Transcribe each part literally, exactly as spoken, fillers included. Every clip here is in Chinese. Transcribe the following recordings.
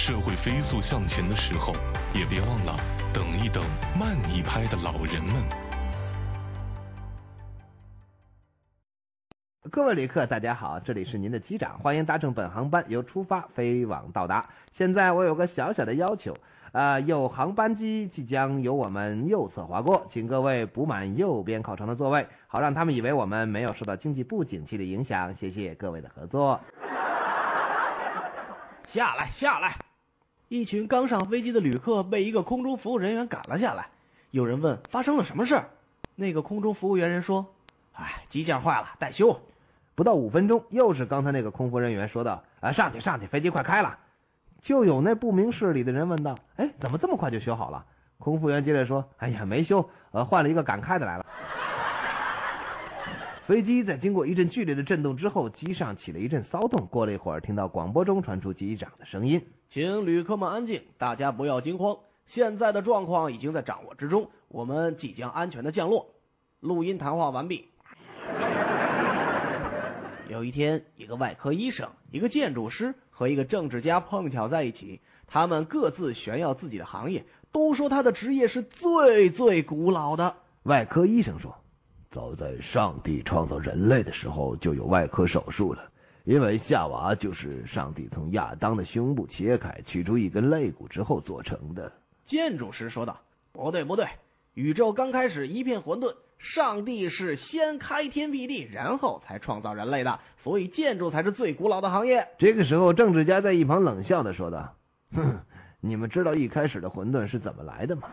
社会飞速向前的时候，也别忘了等一等慢一拍的老人们。 各位旅客大家好，这里是您的机长，欢迎搭乘本航班由出发飞往到达。现在我有个小小的要求，呃，有航班机即将由我们右侧划过，请各位补满右边靠窗的座位，好让他们以为我们没有受到经济不景气的影响。谢谢各位的合作。 下来下来！一群刚上飞机的旅客被一个空中服务人员赶了下来。有人问发生了什么事？那个空中服务员人说：哎，机件坏了，待修。 不到五分钟，又是刚才那个空服人员说道：啊，上去上去，飞机快开了。就有那不明事理的人问道：哎，怎么这么快就修好了？空服员接着说：哎呀，没修，呃，换了一个敢开的来了。飞机在经过一阵剧烈的震动之后，机上起了一阵骚动。过了一会儿，听到广播中传出机长的声音： 请旅客们安静，大家不要惊慌，现在的状况已经在掌握之中，我们即将安全的降落。录音谈话完毕。有一天，一个外科医生、一个建筑师和一个政治家碰巧在一起，他们各自炫耀自己的行业，都说他的职业是最最古老的。 外科医生说：早在上帝创造人类的时候就有外科手术了，因为夏娃就是上帝从亚当的胸部切开，取出一根肋骨之后做成的。 建筑师说道：不对不对，宇宙刚开始一片混沌，上帝是先开天辟地，然后才创造人类的，所以建筑才是最古老的行业。 这个时候，政治家在一旁冷笑地说道：哼，你们知道一开始的混沌是怎么来的吗？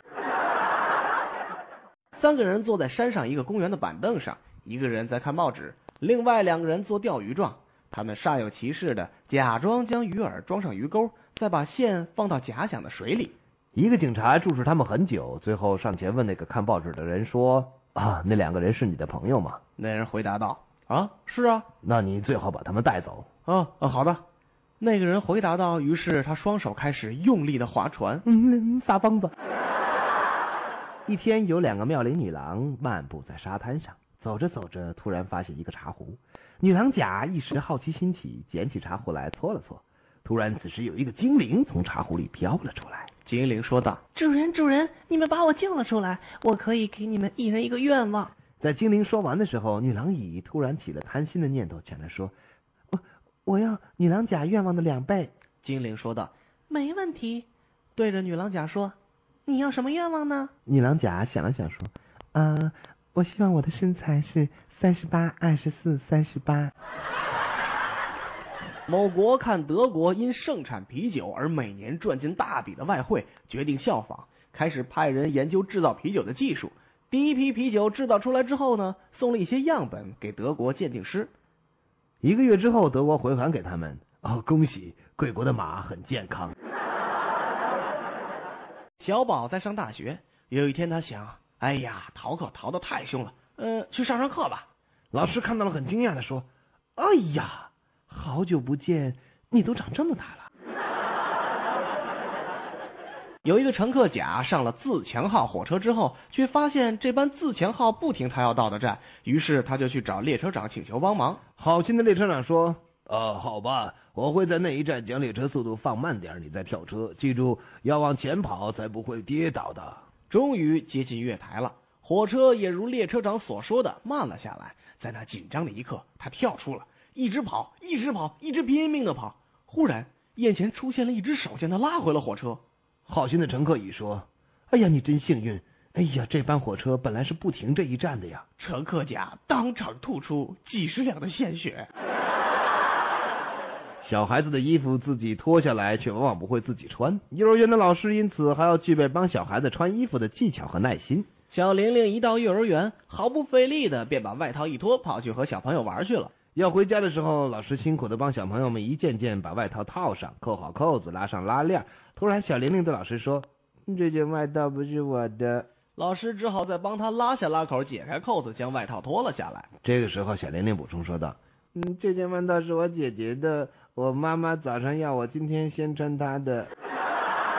三个人坐在山上一个公园的板凳上，一个人在看报纸，另外两个人做钓鱼状。他们煞有其事的假装将鱼饵装上鱼钩，再把线放到假想的水里。 一个警察注视他们很久，最后上前问那个看报纸的人说：啊，那两个人是你的朋友吗？ 那人回答道：啊，是啊。 那你最好把他们带走。 啊啊，好的。那个人回答道，于是他双手开始用力的划船。 嗯，撒疯子。一天，有两个妙龄女郎漫步在沙滩上，走着走着，突然发现一个茶壶。女郎甲一时好奇心起，捡起茶壶来搓了搓。突然，此时有一个精灵从茶壶里飘了出来。 精灵说道： 主人，主人，你们把我救了出来，我可以给你们一人一个愿望。 在精灵说完的时候，女郎乙突然起了贪心的念头，前来说：我我要女郎甲愿望的两倍。 精灵说道： 没问题。 对着女郎甲说： 你要什么愿望呢？ 女郎甲想了想说：啊、呃，我希望我的身材是三十八、二十四、三十八。 某国看德国因盛产啤酒而每年赚进大笔的外汇，决定效仿，开始派人研究制造啤酒的技术。第一批啤酒制造出来之后呢，送了一些样本给德国鉴定师。 一个月之后，德国回函给他们：哦，恭喜，贵国的马很健康。 小宝在上大学，有一天他想：哎呀，逃课逃得太凶了，呃，去上上课吧。 老师看到了，很惊讶地说：哎呀，好久不见，你都长这么大了。 有一个乘客甲上了自强号火车之后，却发现这班自强号不停他要到的站，于是他就去找列车长请求帮忙。 好心的列车长说：呃，好吧，我会在那一站将列车速度放慢点，你再跳车，记住要往前跑，才不会跌倒的。 终于接近月台了，火车也如列车长所说的慢了下来。在那紧张的一刻，他跳出了，一直跑，一直跑，一直拼命的跑。忽然，眼前出现了一只手，将他拉回了火车。 好心的乘客乙说：哎呀，你真幸运！哎呀，这班火车本来是不停这一站的呀。 乘客甲当场吐出几十两的鲜血。 小孩子的衣服自己脱下来，却往往不会自己穿。幼儿园的老师因此还要具备帮小孩子穿衣服的技巧和耐心。 小玲玲一到幼儿园，毫不费力的便把外套一脱，跑去和小朋友玩去了。 要回家的时候，老师辛苦的帮小朋友们一件件把外套套上，扣好扣子，拉上拉链。突然，小玲玲对老师说：这件外套不是我的。 老师只好再帮他拉下拉口，解开扣子，将外套脱了下来。 这个时候，小玲玲补充说道：嗯，这件外套是我姐姐的，我妈妈早上要我今天先穿她的。